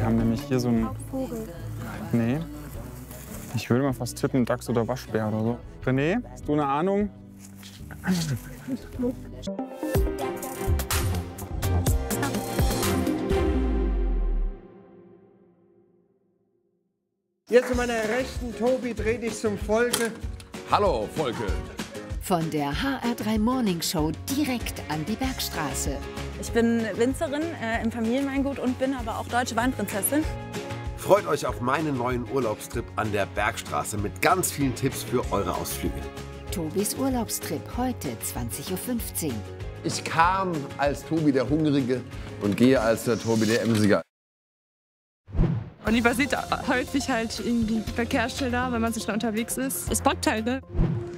Die haben nämlich hier so einen... Vogel. Nee. Ich würde mal fast tippen, Dachs oder Waschbär oder so. René, hast du eine Ahnung? Hier zu meiner Rechten, Tobi, dreh dich zum Volke. Hallo, Volke. Von der HR3 Morning Show direkt an die Bergstraße. Ich bin Winzerin im Familienweingut und bin aber auch deutsche Weinprinzessin. Freut euch auf meinen neuen Urlaubstrip an der Bergstraße mit ganz vielen Tipps für eure Ausflüge. Tobis Urlaubstrip heute 20:15 Uhr. Ich kam als Tobi der Hungrige und gehe als der Tobi der Emsiger. Und übersieht häufig halt irgendwie Verkehrsschilder, wenn man so schnell unterwegs ist. Es bockt halt, ne?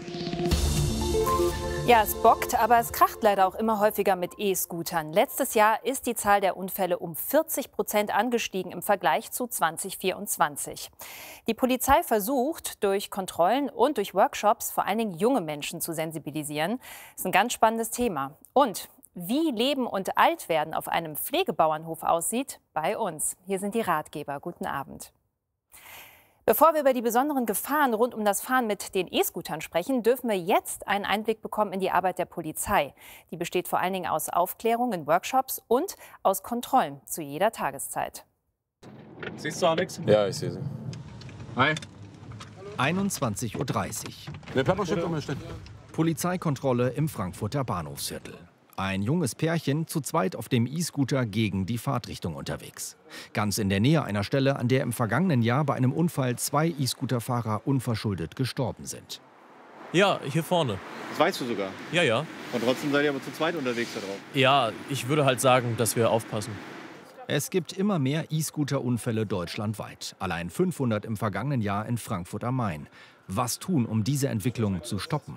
Ja, es bockt, aber es kracht leider auch immer häufiger mit E-Scootern. Letztes Jahr ist die Zahl der Unfälle um 40% angestiegen im Vergleich zu 2024. Die Polizei versucht, durch Kontrollen und durch Workshops vor allen Dingen junge Menschen zu sensibilisieren. Das ist ein ganz spannendes Thema. Und wie Leben und Altwerden auf einem Pflegebauernhof aussieht, bei uns. Hier sind die Ratgeber. Guten Abend. Bevor wir über die besonderen Gefahren rund um das Fahren mit den E-Scootern sprechen, dürfen wir jetzt einen Einblick bekommen in die Arbeit der Polizei. Die besteht vor allen Dingen aus Aufklärung in Workshops und aus Kontrollen zu jeder Tageszeit. Siehst du Alex? Ja, ich sehe sie. Hi. 21:30 Uhr. Der Pepper steht um. Polizeikontrolle im Frankfurter Bahnhofsviertel. Ein junges Pärchen zu zweit auf dem E-Scooter gegen die Fahrtrichtung unterwegs. Ganz in der Nähe einer Stelle, an der im vergangenen Jahr bei einem Unfall 2 E-Scooter-Fahrer unverschuldet gestorben sind. Ja, hier vorne. Das weißt du sogar? Ja, ja. Und trotzdem seid ihr aber zu zweit unterwegs da drauf? Ja, ich würde halt sagen, dass wir aufpassen. Es gibt immer mehr E-Scooter-Unfälle deutschlandweit. Allein 500 im vergangenen Jahr in Frankfurt am Main. Was tun, um diese Entwicklung zu stoppen?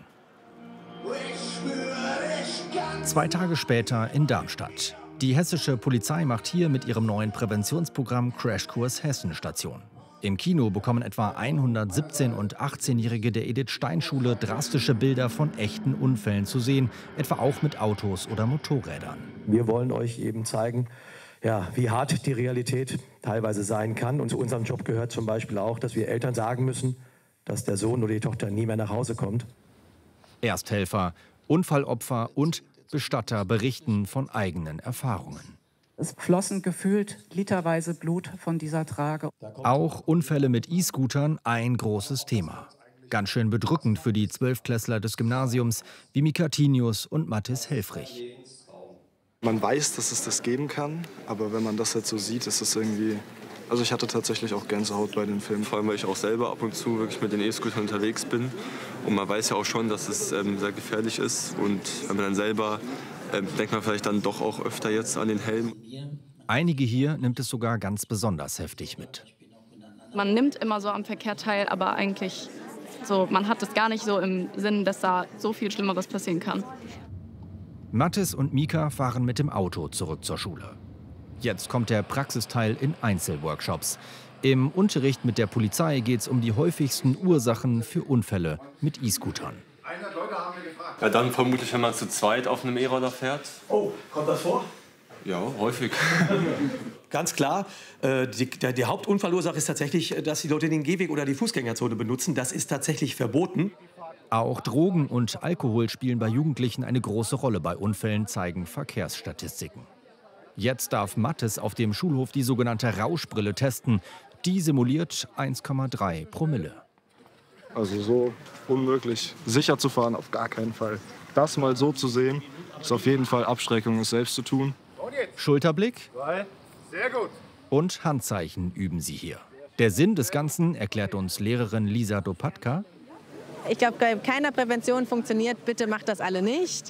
2 Tage später in Darmstadt. Die hessische Polizei macht hier mit ihrem neuen Präventionsprogramm Crashkurs Hessen Station. Im Kino bekommen etwa 117- und 18-Jährige der Edith-Stein-Schule drastische Bilder von echten Unfällen zu sehen, etwa auch mit Autos oder Motorrädern. Wir wollen euch eben zeigen, ja, wie hart die Realität teilweise sein kann. Und zu unserem Job gehört zum Beispiel auch, dass wir Eltern sagen müssen, dass der Sohn oder die Tochter nie mehr nach Hause kommt. Ersthelfer, Unfallopfer und Bestatter berichten von eigenen Erfahrungen. Es flossen gefühlt literweise Blut von dieser Trage. Auch Unfälle mit E-Scootern ein großes Thema. Ganz schön bedrückend für die 12-Klässler des Gymnasiums wie Mika Tinius und Mathis Helfrich. Man weiß, dass es das geben kann, aber wenn man das jetzt so sieht, ist es irgendwie... Also ich hatte tatsächlich auch Gänsehaut bei den Filmen. Vor allem, weil ich auch selber ab und zu wirklich mit den E-Scootern unterwegs bin. Und man weiß ja auch schon, dass es sehr gefährlich ist. Und wenn man dann selber, denkt man vielleicht dann doch auch öfter jetzt an den Helm. Einige hier nimmt es sogar ganz besonders heftig mit. Man nimmt immer so am Verkehr teil, aber eigentlich so, man hat es gar nicht so im Sinn, dass da so viel Schlimmeres passieren kann. Mathis und Mika fahren mit dem Auto zurück zur Schule. Jetzt kommt der Praxisteil in Einzelworkshops. Im Unterricht mit der Polizei geht es um die häufigsten Ursachen für Unfälle mit E-Scootern. Ja, dann vermutlich, wenn man zu zweit auf einem E-Roller fährt. Oh, kommt das vor? Ja, häufig. Ganz klar, die Hauptunfallursache ist tatsächlich, dass die Leute den Gehweg oder die Fußgängerzone benutzen. Das ist tatsächlich verboten. Auch Drogen und Alkohol spielen bei Jugendlichen eine große Rolle bei Unfällen, zeigen Verkehrsstatistiken. Jetzt darf Mathis auf dem Schulhof die sogenannte Rauschbrille testen. Die simuliert 1,3 Promille. Also so unmöglich sicher zu fahren, auf gar keinen Fall. Das mal so zu sehen, ist auf jeden Fall Abschreckung, es selbst zu tun. Schulterblick Sehr gut. und Handzeichen üben sie hier. Der Sinn des Ganzen erklärt uns Lehrerin Lisa Dopatka. Ich glaube, bei keiner Prävention funktioniert, bitte macht das alle nicht.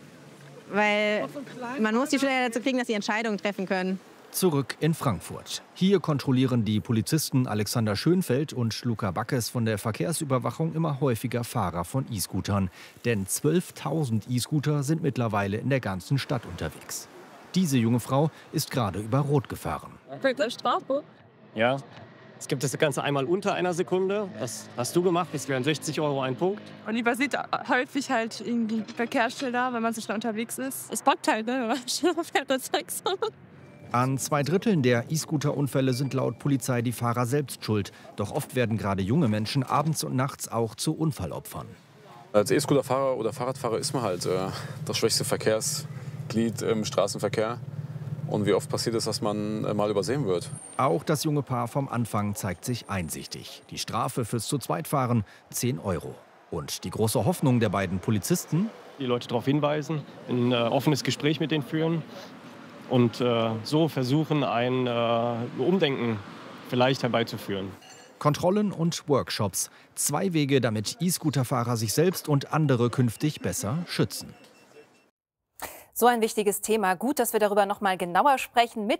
Weil man muss die Schüler dazu kriegen, dass sie Entscheidungen treffen können. Zurück in Frankfurt. Hier kontrollieren die Polizisten Alexander Schönfeld und Luca Backes von der Verkehrsüberwachung immer häufiger Fahrer von E-Scootern. Denn 12.000 E-Scooter sind mittlerweile in der ganzen Stadt unterwegs. Diese junge Frau ist gerade über Rot gefahren. Strafbuch? Ja. Es gibt das Ganze einmal unter einer Sekunde. Das hast du gemacht. Das wären 60 € ein Punkt. Und übersieht häufig halt irgendwie Verkehrsschilder, wenn man so schnell unterwegs ist. Es bockt halt, ne, wenn man schnell fährt und zeigt. An 2/3 der E-Scooter-Unfälle sind laut Polizei die Fahrer selbst schuld. Doch oft werden gerade junge Menschen abends und nachts auch zu Unfallopfern. Als E-Scooter-Fahrer oder Fahrradfahrer ist man halt das schwächste Verkehrsglied im Straßenverkehr. Und wie oft passiert es, dass man mal übersehen wird? Auch das junge Paar vom Anfang zeigt sich einsichtig. Die Strafe fürs Zu-Zweit-Fahren 10 €. Und die große Hoffnung der beiden Polizisten? Die Leute darauf hinweisen, ein offenes Gespräch mit denen führen und so versuchen, ein Umdenken vielleicht herbeizuführen. Kontrollen und Workshops. 2 Wege, damit E-Scooter-Fahrer sich selbst und andere künftig besser schützen. So ein wichtiges Thema. Gut, dass wir darüber noch mal genauer sprechen mit